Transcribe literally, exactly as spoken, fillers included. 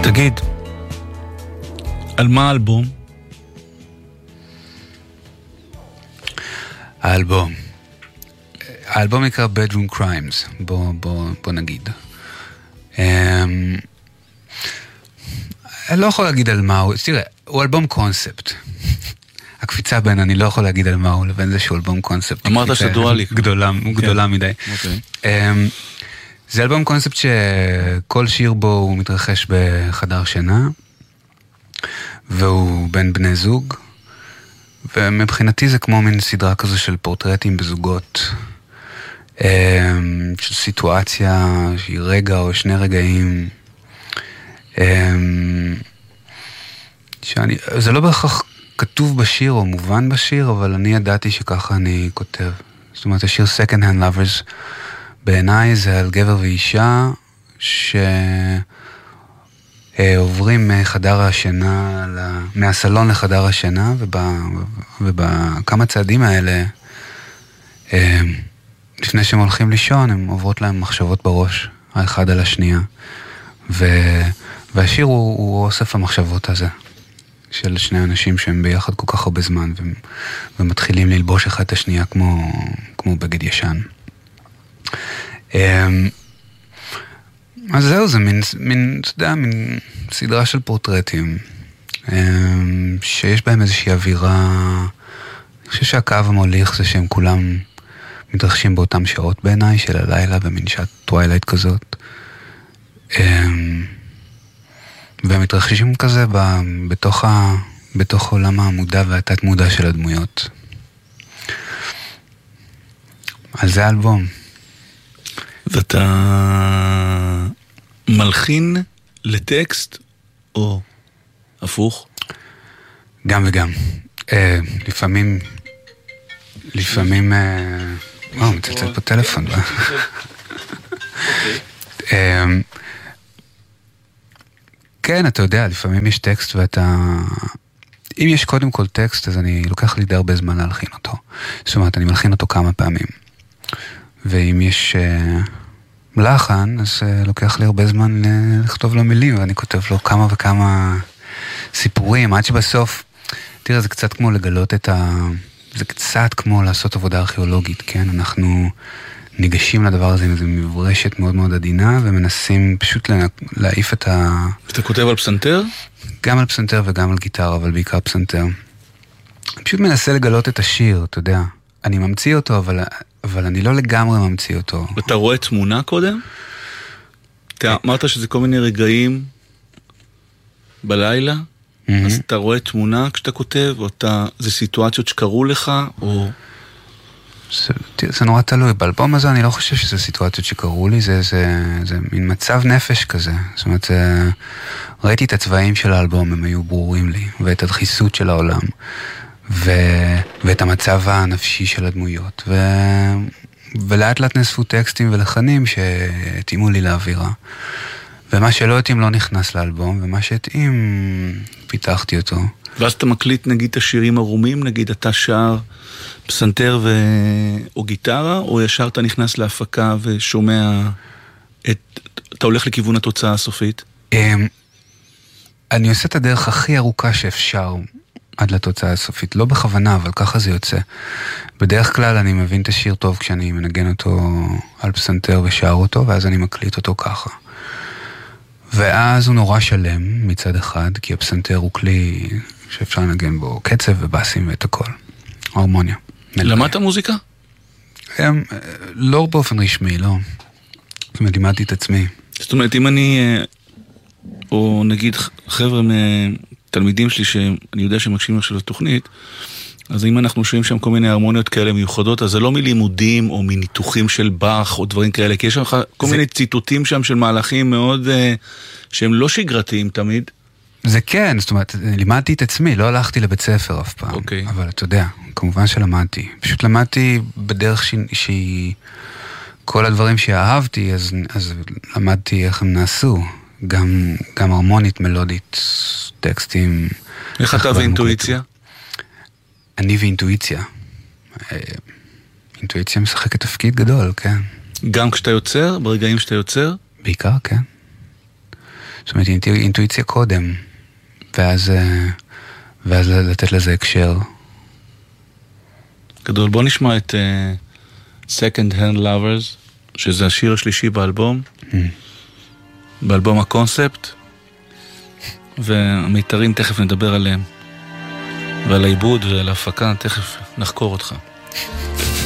תגיד, על מה האלבום? האלבום. האלבום נקרא Bedroom Crimes, בוא, בוא, בוא נגיד. אני לא יכול להגיד על מה הוא, תראה, הוא אלבום קונספט. הקפיצה בין אני לא יכול להגיד על מה הוא, לבין זה שהוא אלבום קונספט. אמרת שדואלי. גדולה, גדולה מדי. זה אלבום קונספט שכל שיר בו הוא מתרחש בחדר שינה, והוא בין בני זוג, ומבחינתי זה כמו מין סדרה כזו של פורטרטים בזוגות, של סיטואציה שהיא רגע או שני רגעים, שאני, זה לא בהכרח כתוב בשיר או מובן בשיר, אבל אני ידעתי שככה אני כותב. זאת אומרת, השיר Second Hand Lovers בעיניי זה על גבר ואישה שעוברים מחדר השינה, מהסלון לחדר השינה, ובכמה צעדים האלה, לפני שהם הולכים לישון, הם עוברות להם מחשבות בראש, האחד על השנייה. והשיר הוא, הוא אוסף המחשבות הזה, של שני אנשים שהם ביחד כל כך הרבה זמן, ומתחילים ללבוש אחד את השנייה כמו, כמו בגד ישן. אז זהו, זה מין, מין, אתה יודע, מין סדרה של פורטרטים, שיש בהם איזושהי אווירה. אני חושב שהקו המוליך זה שהם כולם מתרחשים באותם שעות בעיניי, של הלילה, במין שעת טווילייט כזאת. והם מתרחשים כזה בתוך, ה, בתוך עולם המודע והתת מודע של הדמויות. אז זה האלבום. ואתה מלחין לטקסט או הפוך? גם וגם. אה, לפעמים, לפעמים, אה, וואו, מצלצל פה טלפון. אה, כן, אתה יודע, לפעמים יש טקסט ואתה... אם יש קודם כל טקסט, אז אני לוקח לי די הרבה זמן להלחין אותו. זאת אומרת, אני מלחין אותו כמה פעמים. ואם יש uh, לחן, אז uh, לוקח לי הרבה זמן לכתוב לו מילים, ואני כותב לו כמה וכמה סיפורים, עד שבסוף, תראה, זה קצת כמו לגלות את ה... זה קצת כמו לעשות עבודה ארכיאולוגית, כן? אנחנו ניגשים לדבר הזה עם איזו מברשת מאוד מאוד עדינה, ומנסים פשוט לה... להעיף את ה... אתה כותב על פסנתר? גם על פסנתר וגם על גיטרה, אבל בעיקר פסנתר. אני פשוט מנסה לגלות את השיר, אתה יודע. אני ממציא אותו, אבל... אבל אני לא לגמרי ממציא אותו. ואתה רואה תמונה קודם? אתה אמרת שזה כל מיני רגעים בלילה, אז אתה רואה תמונה כשאתה כותב, או אתה, זה סיטואציות שקרו לך, או... זה, זה נורא תלוי. באלבום הזה אני לא חושב שזה סיטואציות שקרו לי, זה, זה, זה מין מצב נפש כזה. זאת אומרת, זה, ראיתי את הצבעים של האלבום, הם היו ברורים לי, ואת הדחיסות של העולם. ו... ואת המצב הנפשי של הדמויות, ו... ולאט לאט נאספו טקסטים ולחנים שהתאימו לי לאווירה, ומה שלא התאים לא נכנס לאלבום, ומה שהתאים פיתחתי אותו. ואז אתה מקליט נגיד את השירים ערומים, נגיד אתה שר פסנתר ו... או גיטרה, או ישר אתה נכנס להפקה ושומע את... אתה הולך לכיוון התוצאה הסופית? אני עושה את הדרך הכי ארוכה שאפשר עד לתוצאה הסופית, לא בכוונה, אבל ככה זה יוצא. בדרך כלל אני מבין את השיר טוב כשאני מנגן אותו על פסנתר ושר אותו, ואז אני מקליט אותו ככה. ואז הוא נורא שלם מצד אחד, כי הפסנתר הוא כלי שאפשר לנגן בו קצב ובאסים ואת הכל. הרמוניה. למדת מוזיקה? הם, לא באופן רשמי, לא. זאת אומרת, לימדתי את עצמי. זאת אומרת, אם אני, או נגיד חבר'ה תלמידים שלי שאני יודע שמקשיבים עכשיו לתוכנית, אז אם אנחנו שומעים שם כל מיני הרמוניות כאלה מיוחדות, אז זה לא מלימודים או מניתוחים של באך או דברים כאלה, כי יש שם כל זה... מיני ציטוטים שם של מהלכים מאוד, uh, שהם לא שגרתיים תמיד. זה כן, זאת אומרת, לימדתי את עצמי, לא הלכתי לבית ספר אף פעם, okay. אבל אתה יודע, כמובן שלמדתי. פשוט למדתי בדרך ש... שהיא, כל הדברים שאהבתי, אז, אז למדתי איך הם נעשו. גם, גם הרמונית, מלודית, טקסטים. איך אתה ואינטואיציה? אני ואינטואיציה. אינטואיציה משחקת תפקיד גדול, כן. גם כשאתה יוצר, ברגעים שאתה יוצר? בעיקר, כן. זאת אומרת, אינטואיציה קודם, ואז, ואז לתת לזה הקשר. גדול, בוא נשמע את uh, Second Hand Lovers, שזה השיר השלישי באלבום, mm. באלבום הקונספט, והמיתרים תכף נדבר עליהם, ועל העיבוד ועל ההפקה תכף נחקור אותך.